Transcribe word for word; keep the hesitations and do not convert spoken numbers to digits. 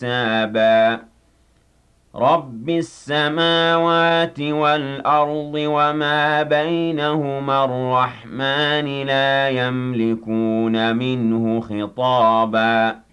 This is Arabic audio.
حِسَابًا رَبِّ السَّمَاوَاتِ وَالْأَرْضِ وَمَا بَيْنَهُمَا الرَّحْمَٰنِ لَا يَمْلِكُونَ مِنْهُ خِطَابًا